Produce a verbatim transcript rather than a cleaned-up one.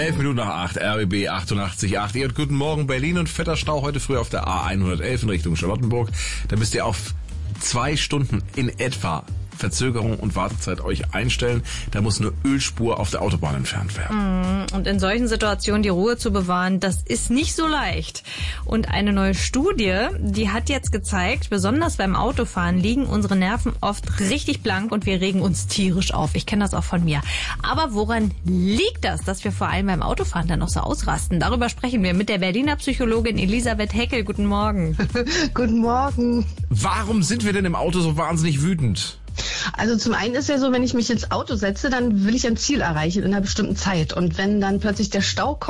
Elf Minuten nach acht, R B B achtundachtzig Komma acht. Ihr habt guten Morgen Berlin und fetter Stau heute früh auf der A hundertelf in Richtung Charlottenburg. Da müsst ihr auf zwei Stunden in etwa Verzögerung und Wartezeit euch einstellen. Da muss eine Ölspur auf der Autobahn entfernt werden. Und in solchen Situationen die Ruhe zu bewahren, das ist nicht so leicht. Und eine neue Studie, die hat jetzt gezeigt, besonders beim Autofahren liegen unsere Nerven oft richtig blank und wir regen uns tierisch auf. Ich kenne das auch von mir. Aber woran liegt das, dass wir vor allem beim Autofahren dann noch so ausrasten? Darüber sprechen wir mit der Berliner Psychologin Elisabeth Heckel. Guten Morgen. Guten Morgen. Warum sind wir denn im Auto so wahnsinnig wütend? Also zum einen ist ja so, wenn ich mich ins Auto setze, dann will ich ein Ziel erreichen in einer bestimmten Zeit. Und wenn dann plötzlich der Stau kommt,